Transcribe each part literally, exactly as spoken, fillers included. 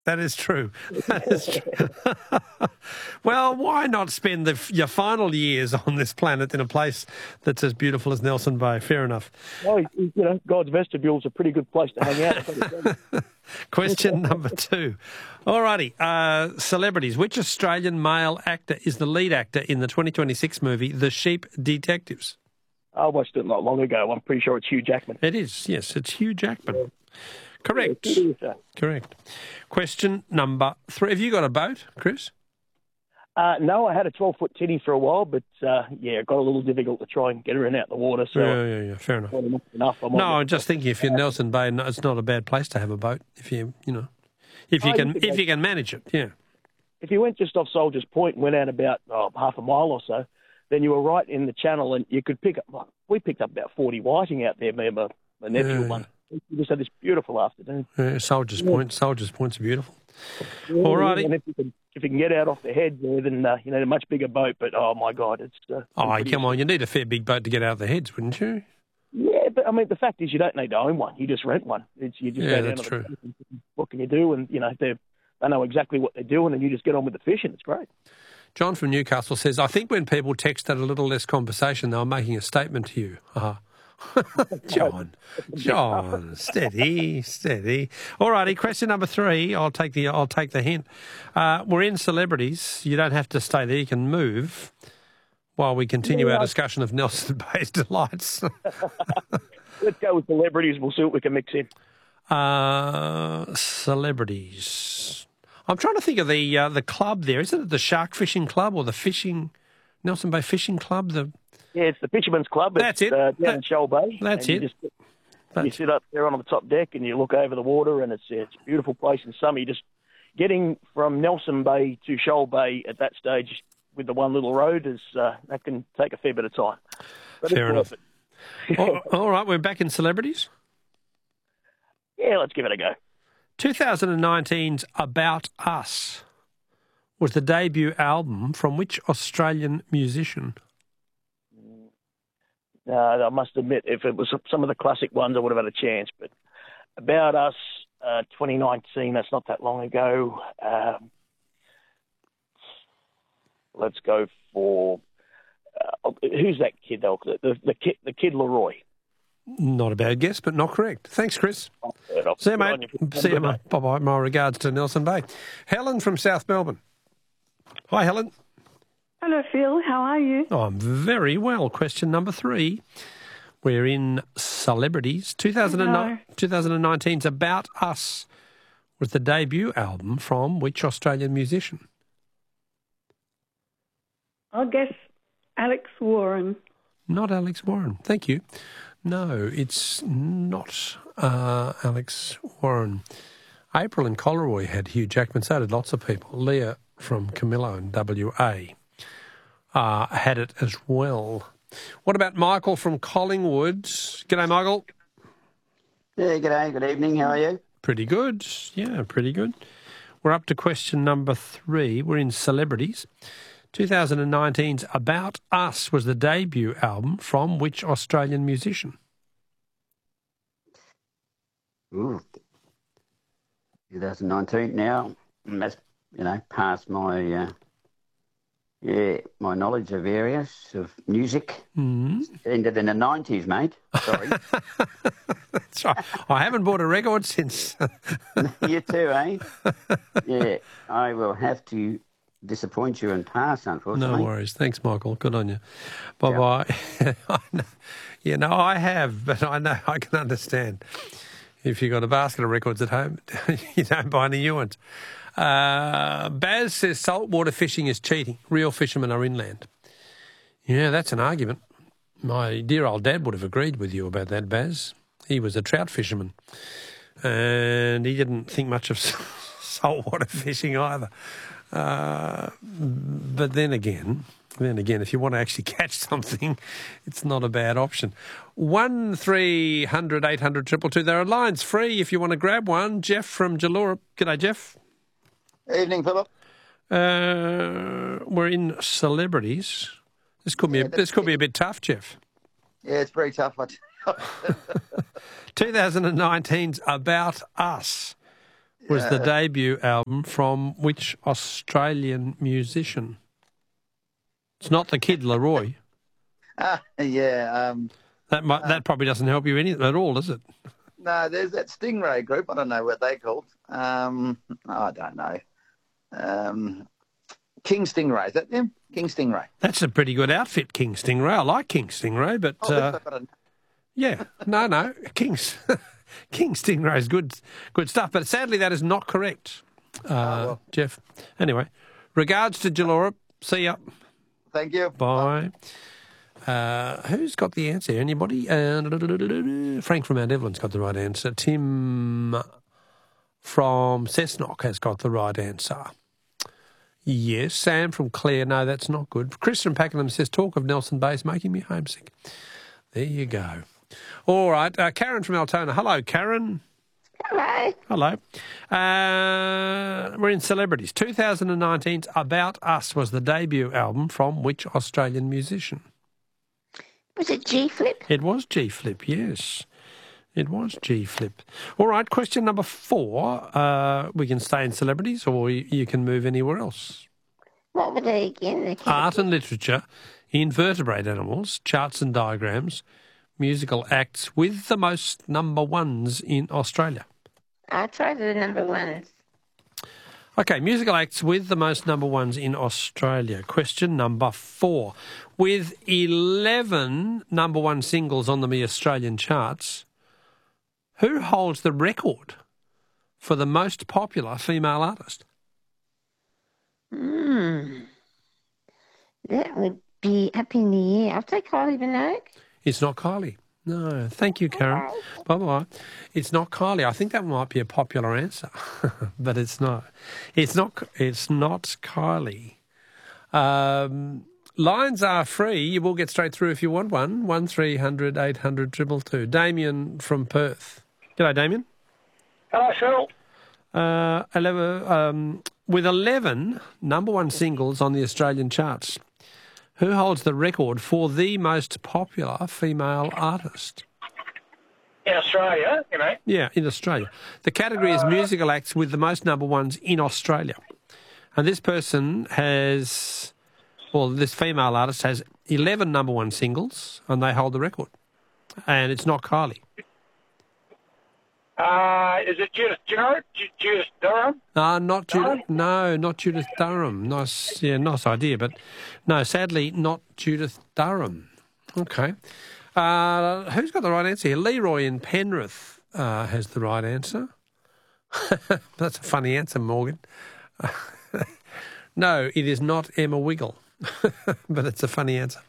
That is true. That is true. Well, why not spend the, your final years on this planet in a place that's as beautiful as Nelson Bay? Fair enough. Well, you know, God's vestibule's a pretty good place to hang out. Question number two. All righty. Uh, celebrities. Which Australian male actor is the lead actor in the twenty twenty-six movie The Sheep Detectives? I watched it not long ago. I'm pretty sure it's Hugh Jackman. It is, yes. It's Hugh Jackman. Yeah. Correct. Yeah, Correct. Question number three. Have you got a boat, Chris? Uh, no, I had a twelve-foot titty for a while, but, uh, yeah, it got a little difficult to try and get her in out the water. So yeah, yeah, yeah. Fair enough. enough. I'm no, I'm just thinking if you're Nelson Bay, it's not a bad place to have a boat if you, you know, if you oh, can, you if you can manage it, yeah. If you went just off Soldiers Point and went out about oh, half a mile or so, then you were right in the channel and you could pick up, well, we picked up about forty whiting out there, me and my, my nephew yeah, one. We just had this beautiful afternoon. Yeah, Soldiers yeah. Point, Soldiers Point's beautiful. Yeah, All righty. And if you, can, if you can get out off the head there, then, uh, you know, a much bigger boat, but, oh, my God, it's... Uh, oh, come on, you need a fair big boat to get out of the heads, wouldn't you? Yeah, but, I mean, the fact is you don't need to own one. You just rent one. It's, you just yeah, go down that's to true. the and what can you do? And, you know, they they know exactly what they're doing, and you just get on with the fishing. It's great. John from Newcastle says, I think when people texted a little less conversation, they were making a statement to you. Uh-huh. John, John, steady, steady. All righty, question number three. I'll take the I'll take the hint. Uh, we're in celebrities. You don't have to stay there. You can move while we continue yeah, our discussion of Nelson Bay's delights. Let's go with celebrities. We'll see what we can mix in. Uh, celebrities. I'm trying to think of the uh, the club there. Isn't it the Shark Fishing Club or the Fishing Nelson Bay Fishing Club? The Yeah, it's the Fisherman's Club. That's it's, it. Uh, down that, in Shoal Bay. That's it. You, just, that's you sit up there on the top deck and you look over the water, and it's, it's a beautiful place in summer. You just getting from Nelson Bay to Shoal Bay at that stage with the one little road is uh, that can take a fair bit of time. But fair it's enough. all, all right, we're back in celebrities. Yeah, let's give it a go. twenty nineteen's About Us was the debut album from which Australian musician? Uh, I must admit, if it was some of the classic ones, I would have had a chance. But About Us, uh, twenty nineteen, that's not that long ago. Um, let's go for... Uh, who's that kid, though? The, the, the, kid, the kid Leroy. Not a bad guess, but not correct. Thanks, Chris. See you, mate. See you, mate. Bye-bye. My regards to Nelson Bay. Helen from South Melbourne. Hi, Helen. Hello, Phil. How are you? Oh, I'm very well. Question number three. We're in celebrities. two thousand nine, twenty nineteen's About Us was the debut album from which Australian musician? I'll guess Alex Warren. Not Alex Warren. Thank you. No, it's not uh, Alex Warren. April in Coleroy had Hugh Jackman, so did lots of people. Leah from Camillo in W A uh, had it as well. What about Michael from Collingwood? G'day, Michael. Yeah, g'day, good evening. How are you? Pretty good. Yeah, pretty good. We're up to question number three. We're in celebrities. twenty nineteen's About Us was the debut album from which Australian musician? Ooh. twenty nineteen now. That's, you know, past my, uh, yeah, my knowledge of areas of music. Mm-hmm. Ended in the nineties, mate. Sorry. That's right. I haven't bought a record since. You too, eh? Yeah, I will have to disappoint you and pass, unfortunately. No worries. Thanks, Michael. Good on you. Bye-bye. Yeah. yeah, no, I have, but I know I can understand. If you've got a basket of records at home, you don't buy any new ones. Uh, Baz says saltwater fishing is cheating. Real fishermen are inland. Yeah, that's an argument. My dear old dad would have agreed with you about that, Baz. He was a trout fisherman, and he didn't think much of saltwater fishing either. Uh, but then again, then again, if you want to actually catch something, it's not a bad option. One three hundred eight hundred triple two. There are lines free if you want to grab one. Jeff from Jalora. G'day, Jeff. Evening, Philip. Uh, we're in celebrities. This could be yeah, a, this could be a bit tough, Jeff. Yeah, it's very tough. twenty nineteen's About Us was the Uh, debut album from which Australian musician? It's not the Kid Laroi. ah, yeah. Um, That might, that probably doesn't help you any at all, does it? no, there's that Stingray group. I don't know what they're called. Um, I don't know. Um, King Stingray. Is that them? King Stingray. That's a pretty good outfit, King Stingray. I like King Stingray, but Oh, uh, they've got a- yeah, no, no, King's King Stingray's good, good stuff. But sadly, that is not correct, uh, well. Jeff. Anyway, regards to Jalora. See ya. Thank you. Bye. Uh, who's got the answer? Anybody? Uh, Frank from Mount Evelyn's got the right answer. Tim from Cessnock has got the right answer. Yes. Sam from Clare. No, that's not good. Chris from Pakenham says, talk of Nelson Bay is making me homesick. There you go. All right. Uh, Karen from Altona. Hello, Karen. Hello. Hello. Uh, we're in celebrities. twenty nineteen's About Us was the debut album from which Australian musician? Was it G Flip? It was G Flip, yes. It was G Flip. All right, question number four. Uh, we can stay in celebrities or you, you can move anywhere else. What were they again? The Art and literature, invertebrate animals, charts and diagrams, musical acts with the most number ones in Australia. I'll try the number ones. Okay, musical acts with the most number ones in Australia. Question number four. With eleven number one singles on the Australian charts, who holds the record for the most popular female artist? Hmm. That would be up in the air. I'll take Kylie Minogue. It's not Kylie. No, thank you, Karen. Bye-bye. It's not Kylie. I think that might be a popular answer, but it's not. It's not. It's not Kylie. Um, lines are free. You will get straight through if you want one. One three hundred eight hundred triple two. Damien from Perth. G'day, Damien. Hello, Phil. Uh, eleven, um, with eleven number one singles on the Australian charts, who holds the record for the most popular female artist? In Australia, you know. Yeah, in Australia. The category is musical acts with the most number ones in Australia. And this person has, well, this female artist has eleven number one singles and they hold the record. And it's not Kylie. Uh, is it Judith Jarrett? Ju- Judith Durham? Uh, not Judith. No, not Judith Durham. Nice, yeah, nice idea, but no, sadly, not Judith Durham. Okay. Uh, who's got the right answer here? Leroy in Penrith uh, has the right answer. That's a funny answer, Morgan. No, it is not Emma Wiggle, but it's a funny answer.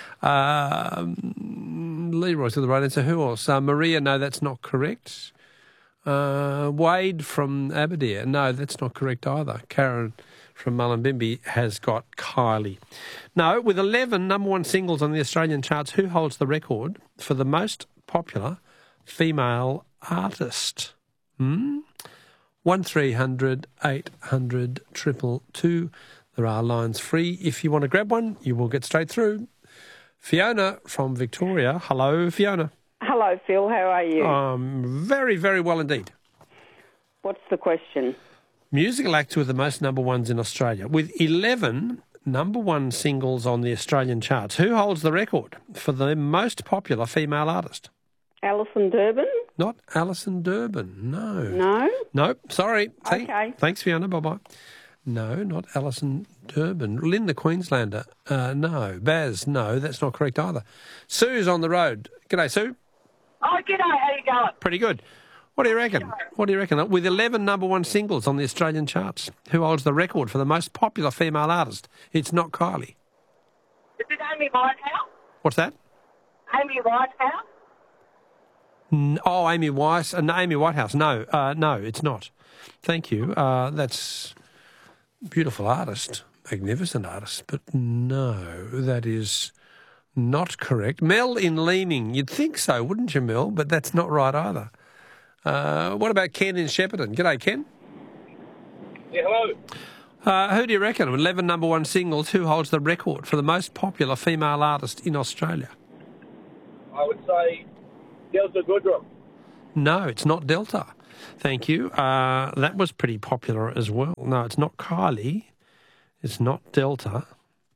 Um, Leroy's got the right answer. Who else? Uh, Maria, no, that's not correct. Uh, Wade from Aberdeen. No, that's not correct either. Karen from Mullumbimby has got Kylie. No, with eleven number one singles on the Australian charts, who holds the record for the most popular female artist? Hmm? one three hundred eight hundred triple two. There are lines free. If you want to grab one, you will get straight through. Fiona from Victoria. Hello, Fiona. Hello, Phil. How are you? Um, very, very well indeed. What's the question? Musical acts with the most number ones in Australia. With eleven number one singles on the Australian charts, who holds the record for the most popular female artist? Alison Durbin? Not Alison Durbin, no. No? Nope, sorry. Thank, Okay. Thanks, Fiona. Bye-bye. No, not Alison Durbin. Linda Queenslander, uh, no. Baz, no, that's not correct either. Sue's on the road. G'day, Sue. Oh, g'day. How you going? Pretty good. What do you reckon? What do you reckon? With eleven number one singles on the Australian charts, who holds the record for the most popular female artist? It's not Kylie. Is it Amy Whitehouse? What's that? Amy Whitehouse? N- Oh, Amy Weiss, uh, no, Amy Whitehouse. No, uh, no, it's not. Thank you. Uh, that's a beautiful artist, magnificent artist, but no, that is not correct. Mel in Leeming, you'd think so, wouldn't you, Mel? But that's not right either. Uh, what about Ken in Shepparton? G'day, Ken. Yeah, hello. Uh, who do you reckon? eleven number one singles, who holds the record for the most popular female artist in Australia? I would say Delta Goodrum. No, it's not Delta. Thank you. Uh, that was pretty popular as well. No, it's not Kylie. It's not Delta.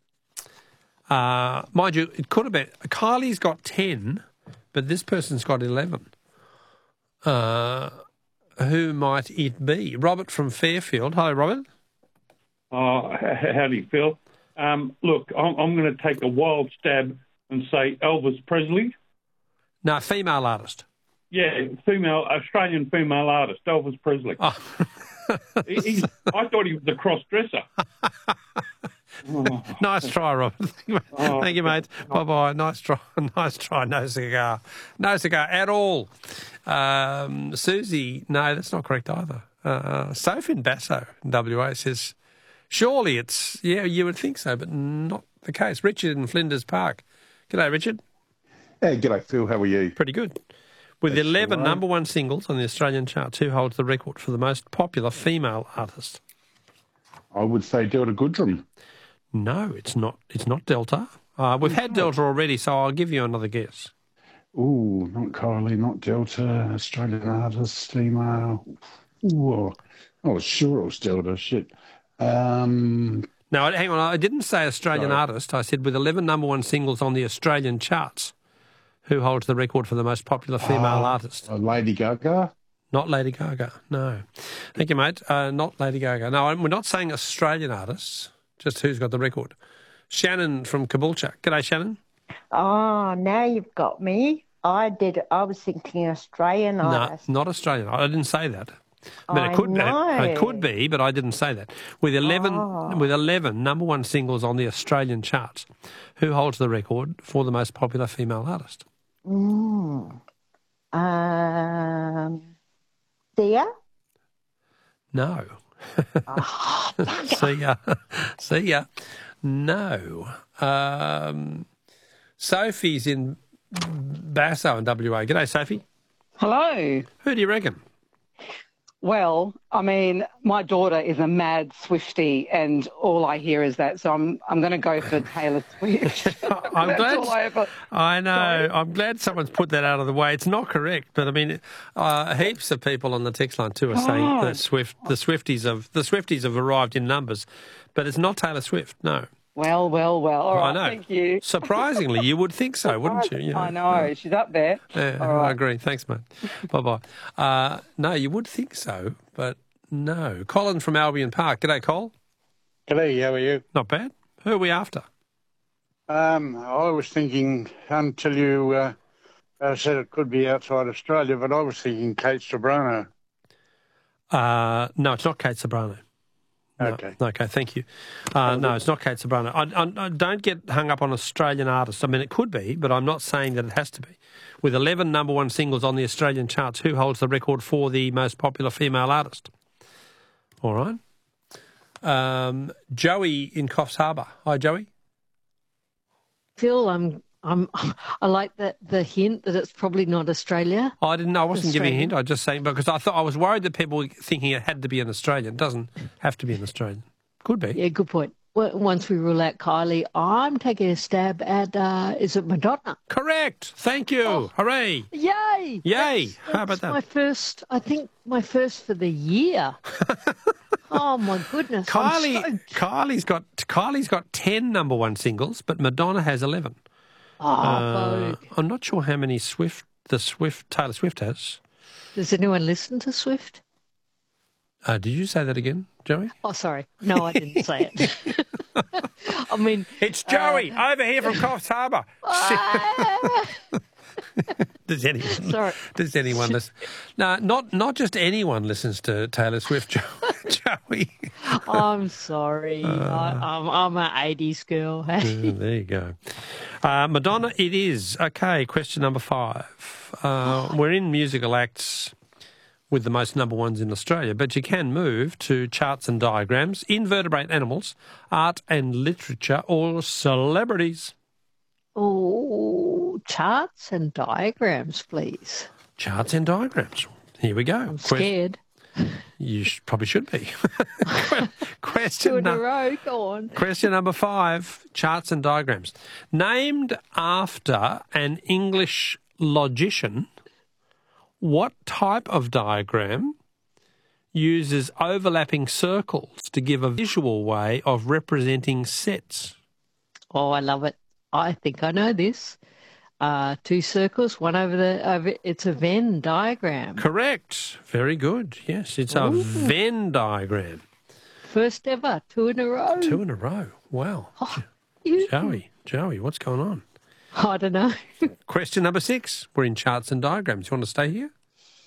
Uh, mind you, it could have been. Kylie's got ten, but this person's got eleven. Uh, who might it be? Robert from Fairfield. Hello, Robert. Oh, howdy, Phil. Um, look, I'm, I'm going to take a wild stab and say Elvis Presley. No, female artist. Yeah, female, Australian female artist, Elvis Presley. Oh. he, he's, I thought he was a cross-dresser. Oh. Nice try, Robert. Oh. Thank you, mate. Bye-bye. Nice try. Nice try. No cigar. No cigar at all. Um, Susie, no, that's not correct either. Uh, Sophie in Basso in W A says, surely it's, yeah, you would think so, but not the case. Richard in Flinders Park. G'day, Richard. Hey, g'day, Phil. How are you? Pretty good. With That's eleven right. number one singles on the Australian charts, who holds the record for the most popular female artist? I would say Delta Goodrum. No, it's not. It's not Delta. Uh, we've had Delta already, so I'll give you another guess. Ooh, not Kylie, not Delta, Australian artist, female. Ooh, I was sure it was Delta. Shit. Um, No, hang on. I didn't say Australian Sorry. artist. I said with eleven number one singles on the Australian charts, who holds the record for the most popular female uh, artist? uh, Lady Gaga. Not Lady Gaga. No. Thank you, mate. Uh, not Lady Gaga. No, we're not saying Australian artists. Just who's got the record. Shannon from Caboolture. G'day, Shannon. Oh, now you've got me. I did. I was thinking Australian No, artist. not Australian. I didn't say that. I mean, I it could know. it could be, but I didn't say that. With eleven, Oh. with eleven number one singles on the Australian charts, who holds the record for the most popular female artist? Mm. Um, Sia? No. Oh, See ya. See ya. No. Um, Sophie's in Basso in W A. G'day, Sophie. Hello. Who do you reckon? Well, I mean, my daughter is a mad Swiftie, and all I hear is that. So I'm I'm going to go for Taylor Swift. I'm That's glad. all I ever. I know. Sorry. I'm glad someone's put that out of the way. It's not correct, but I mean, uh, heaps of people on the text line too are saying Oh. that Swift, the Swifties have the Swifties have arrived in numbers, but it's not Taylor Swift. No. Well, well, well. All right. I know. Thank you. Surprisingly, you would think so, wouldn't you? you I know. She's up there. Yeah, All right. I agree. Thanks, mate. Bye-bye. Uh, no, you would think so, but no. Colin from Albion Park. G'day, Col. G'day, how are you? Not bad. Who are we after? Um, I was thinking, until you uh, uh, said it could be outside Australia, but I was thinking Kate Sobrano. Uh, no, it's not Kate Sobrano. No. Okay. Okay, thank you. Uh, no, it's not Kate Sobrano. I, I, I don't get hung up on Australian artists. I mean, it could be, but I'm not saying that it has to be. With eleven number one singles on the Australian charts, who holds the record for the most popular female artist? All right. Um, Joey in Coffs Harbour. Hi, Joey. Phil, I'm, I'm, I like that the hint that it's probably not Australia. I didn't know. I wasn't giving a Australian. hint. I was just saying because I thought I was worried that people were thinking it had to be an Australian. It doesn't have to be an Australian. Could be. Yeah, good point. Well, once we rule out Kylie, I'm taking a stab at, uh, is it Madonna? Correct. Thank you. Hooray. Yay! Yay. That's, How about that's that? my first, I think, my first for the year. Oh, my goodness. Kylie, I'm so- Kylie's got Kylie's got ten number one singles, but Madonna has eleven. Oh, Uh, Vogue. I'm not sure how many Swift the Swift Taylor Swift has. Does anyone listen to Swift? Uh, did you say that again, Joey? Oh, sorry. No, I didn't say it. I mean... It's Joey over here from Coffs Harbour. Does anyone? Sorry. Does anyone listen? No, not not just anyone listens to Taylor Swift, Jo- Joey. I'm sorry. Uh. I, I'm, I'm an eighties girl. Hey? Uh, there you go. Uh, Madonna, it is. Okay, question number five. Uh, we're in musical acts with the most number ones in Australia, but you can move to charts and diagrams, invertebrate animals, art and literature, or celebrities. Oh, charts and diagrams, please. Charts and diagrams. Here we go. I'm scared. You sh- probably should be. Two question, in a nu- row. Go on. question number five, charts and diagrams. Named after an English logician What type of diagram uses overlapping circles to give a visual way of representing sets? Oh, I love it. I think I know this. Uh, two circles, one over the over. It's a Venn diagram. Correct. Very good. Yes, it's a Ooh. Venn diagram. First ever, two in a row. Two in a row. Wow. Oh, you. Joey, Joey, what's going on? I don't know. Question number six. We're in charts and diagrams. You want to stay here?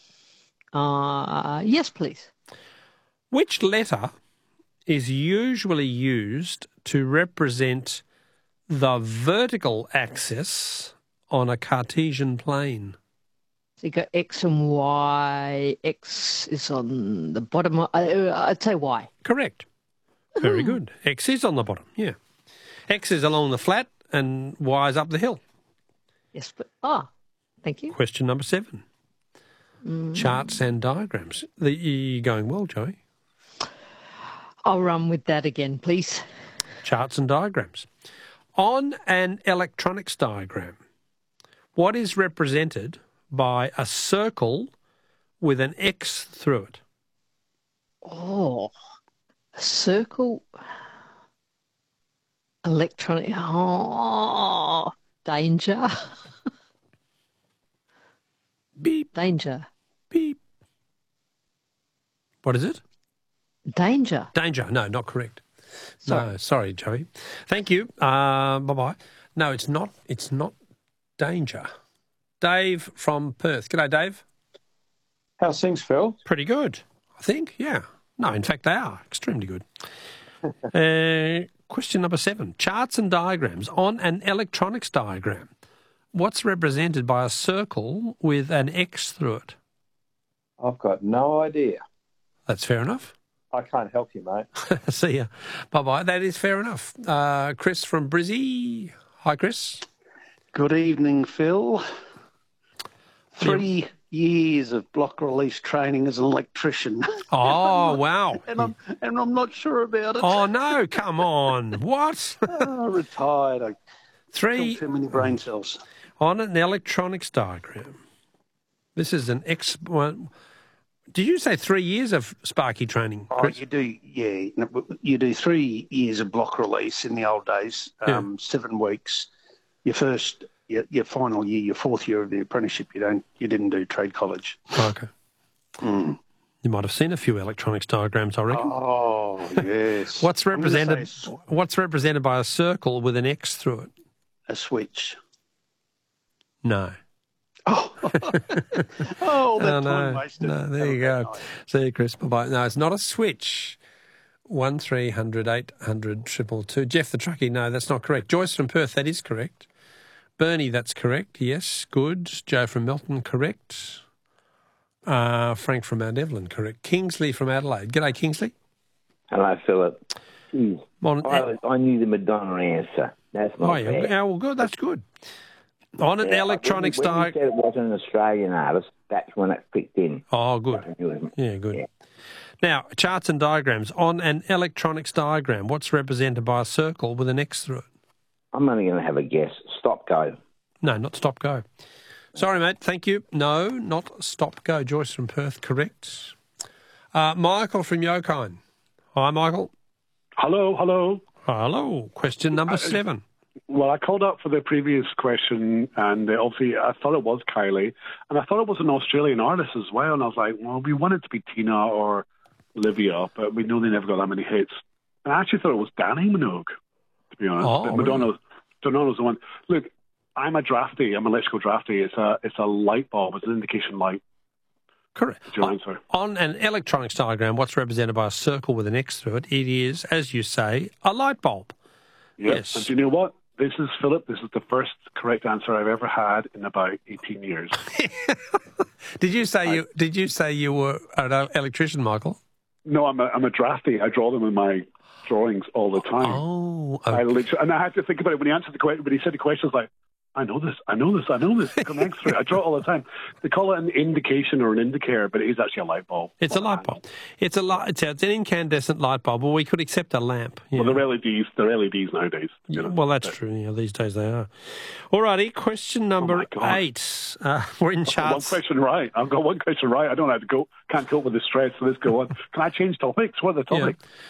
Uh, yes, please. Which letter is usually used to represent the vertical axis on a Cartesian plane? So you got X and Y. X is on the bottom. Uh, I'd say Y. Correct. Very good. X is on the bottom, yeah. X is along the flat and Y is up the hill. Yes, but ah, thank you. Question number seven. Mm. Charts and diagrams. The, you're going well, Joey. I'll run with that again, please. Charts and diagrams. On an electronics diagram, what is represented by a circle with an X through it? Oh, a circle, electronic, oh, danger. Beep. Danger. Beep. What is it? Danger. Danger. No, not correct. Sorry. No, sorry, Joey. Thank you. Uh, bye-bye. No, it's not. It's not danger. Dave from Perth. G'day, Dave. How's things, Phil? Pretty good, I think. Yeah. No, in fact, they are extremely good. uh, question number seven. Charts and diagrams. On an electronics diagram, what's represented by a circle with an X through it? I've got no idea. That's fair enough. I can't help you, mate. See ya. Bye-bye. That is fair enough. Uh, Chris from Brizzy. Hi, Chris. Good evening, Phil. Three years of block release training as an electrician. Oh, wow. and, I'm, and I'm not sure about it. Oh, no, come on. What? oh, retired. I Three. Too many brain cells. On an electronics diagram. This is an X... One, did you say three years of Sparky training, Chris? Oh, you do, yeah. You do three years of block release in the old days, um, yeah. seven weeks. Your first, your, your final year, your fourth year of the apprenticeship, you don't, you didn't do trade college. Okay. Mm. You might have seen a few electronics diagrams, I reckon. Oh, yes. What's represented? What's represented by a circle with an X through it? A switch. No. Oh, oh that oh, time no, wasted. No, there you go. See you, Chris. Bye-bye. No, it's not a switch. One three hundred eight hundred triple two. Jeff the truckie, no, that's not correct. Joyce from Perth, that is correct. Bernie, that's correct. Yes, good. Joe from Melton, correct. Uh, Frank from Mount Evelyn, correct. Kingsley from Adelaide. G'day, Kingsley. Hello, Philip. Jeez, On, I, I knew the Madonna answer. That's not oh, yeah. bad. Yeah, well, good. That's good. On an yeah, electronics when, when you diagram. said it wasn't an Australian artist, that's when it clicked in. Oh, good. Yeah, good. Yeah. Now, charts and diagrams. On an electronics diagram, what's represented by a circle with an X through it? I'm only going to have a guess. Stop, go. No, not stop, go. Sorry, mate. Thank you. No, not stop, go. Joyce from Perth, correct. Uh, Michael from Yokine. Hi, Michael. Hello, hello. Hello. Question number seven. Well, I called up for the previous question, and uh, obviously I thought it was Kylie, and I thought it was an Australian artist as well, and I was like, well, we want it to be Tina or Olivia, but we know they never got that many hits. And I actually thought it was Danny Minogue, to be honest. Oh, but Madonna, really? Madonna's the one. Look, I'm a drafty. I'm an electrical drafty. It's a it's a light bulb. It's an indication light. Correct. Your answer. On an electronics diagram, what's represented by a circle with an X through it? It is, as you say, a light bulb. Yep. Yes. And do you know what? This is, Philip, this is the first correct answer I've ever had in about eighteen years. Did you say I, you Did you say you were an electrician, Michael? No, I'm a, I'm a drafty. I draw them in my drawings all the time. Oh, okay. I literally, and I had to think about it when he answered the question. When he said the question, I was like, I know this. I know this. I know this. It connects through. I draw it all the time. They call it an indication or an indicator, but it is actually a light bulb. It's a light bulb. It's a light. It's, a, it's an incandescent light bulb. Well, we could accept a lamp. Well, they're L E Ds. They're L E Ds nowadays. You know? Well, that's but, true. Yeah, these days they are. All righty. Question number oh eight. Uh, we're in charts. One question right. I've got one question right. I don't have to go. Can't cope with the stress. So let's go on. Can I change topics? What are the topics?